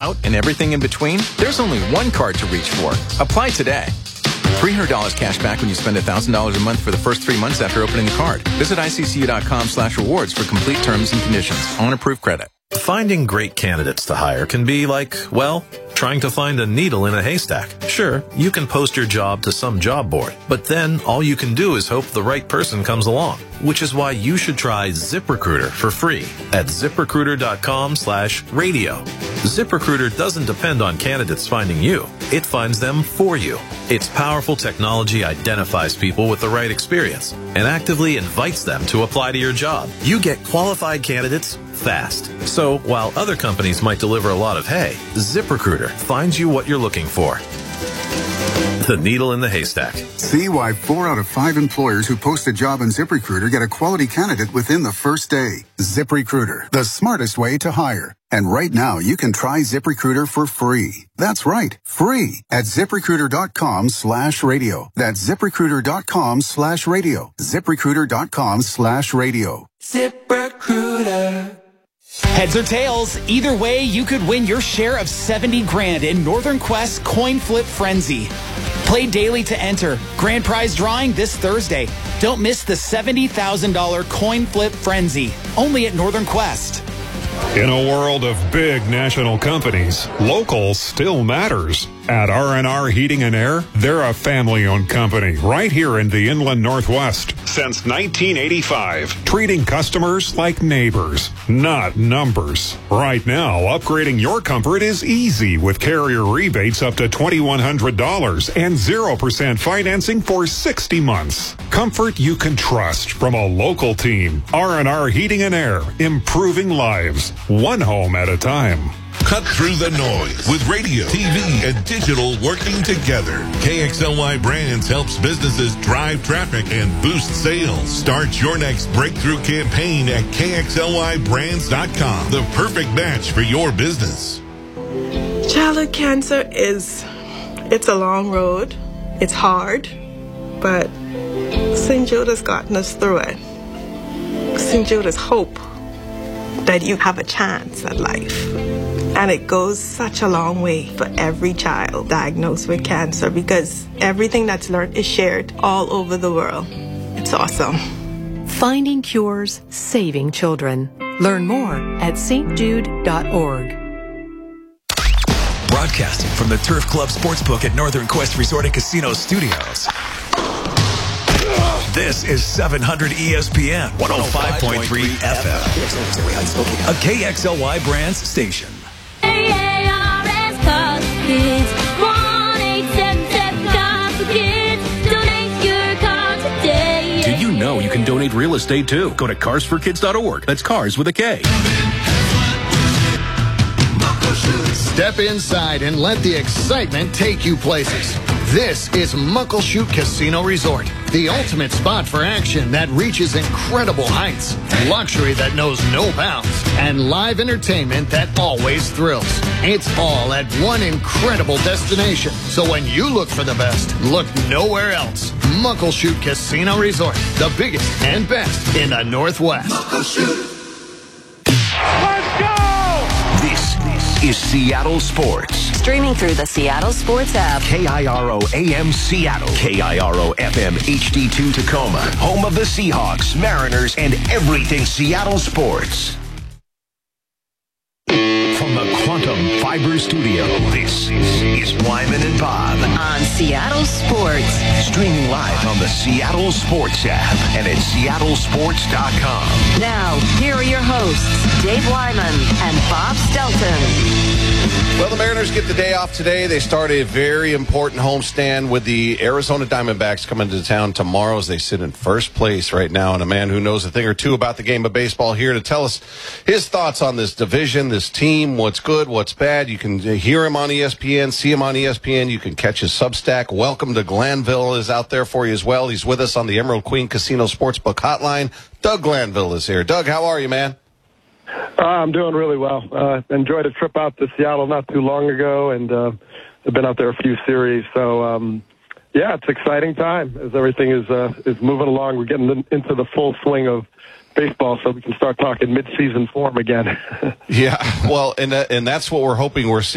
out, and everything in between, there's only one card to reach for. Apply today. $300 cash back when you spend $1,000 a month for the first 3 months after opening the card. Visit iccu.com/rewards for complete terms and conditions. On approved credit. Finding great candidates to hire can be like, well, trying to find a needle in a haystack. Sure, you can post your job to some job board, but then all you can do is hope the right person comes along, which is why you should try ZipRecruiter for free at ZipRecruiter.com/radio. ZipRecruiter doesn't depend on candidates finding you. It finds them for you. Its powerful technology identifies people with the right experience and actively invites them to apply to your job. You get qualified candidates fast. So while other companies might deliver a lot of hay, ZipRecruiter finds you what you're looking for. The needle in the haystack. See why 4 out of 5 employers who post a job on ZipRecruiter get a quality candidate within the first day. ZipRecruiter, the smartest way to hire. And right now, you can try ZipRecruiter for free. That's right, free at ZipRecruiter.com/radio. That's ZipRecruiter.com/radio. ZipRecruiter.com/radio. ZipRecruiter. Heads or tails, either way, you could win your share of 70 grand in Northern Quest Coin Flip Frenzy. Play daily to enter. Grand prize drawing this Thursday. Don't miss the $70,000 Coin Flip Frenzy. Only at Northern Quest. In a world of big national companies, local still matters. At R&R Heating and Air, they're a family-owned company right here in the Inland Northwest since 1985, treating customers like neighbors, not numbers. Right now, upgrading your comfort is easy with carrier rebates up to $2,100 and 0% financing for 60 months. Comfort you can trust from a local team. R&R Heating and Air, improving lives, one home at a time. Cut through the noise with radio, TV, and digital working together. KXLY Brands helps businesses drive traffic and boost sales. Start your next breakthrough campaign at KXLYBrands.com. The perfect match for your business. Childhood cancer it's a long road. It's hard, but St. Jude has gotten us through it. St. Jude is hope that you have a chance at life. And it goes such a long way for every child diagnosed with cancer because everything that's learned is shared all over the world. It's awesome. Finding cures, saving children. Learn more at stjude.org. Broadcasting from the Turf Club Sportsbook at Northern Quest Resort and Casino Studios. This is 700 ESPN 105.3 FM. A KXLY Brands station. Do you know you can donate real estate too? Go to carsforkids.org. That's cars with a K. Step inside and let the excitement take you places. This is Muckleshoot Casino Resort, the ultimate spot for action that reaches incredible heights, luxury that knows no bounds, and live entertainment that always thrills. It's all at one incredible destination. So when you look for the best, look nowhere else. Muckleshoot Casino Resort, the biggest and best in the Northwest. Muckleshoot. Let's go! This is Seattle Sports. Streaming through the Seattle Sports app. KIRO AM Seattle. KIRO FM HD2 Tacoma. Home of the Seahawks, Mariners, and everything Seattle sports. From the Quantum Fiber Studio, this is Wyman and Bob. On Seattle Sports. Streaming live on the Seattle Sports app and at seattlesports.com. Now, here are your hosts, Dave Wyman and Bob Stelton. Well, the Mariners get the day off today. They start a very important homestand with the Arizona Diamondbacks coming to town tomorrow as they sit in first place right now. And a man who knows a thing or two about the game of baseball here to tell us his thoughts on this division, this team, what's good, what's bad. You can hear him on ESPN, see him on ESPN. You can catch his Substack. Welcome to Glanville is out there for you as well. He's with us on the Emerald Queen Casino Sportsbook Hotline. Doug Glanville is here. Doug, how are you, man? I'm doing really well. Enjoyed a trip out to Seattle not too long ago, and I've been out there a few series. So, yeah, it's an exciting time as everything is moving along. We're getting into the full swing of baseball, so we can start talking mid-season form again. Yeah, well, and that's what we're hoping we're seeing.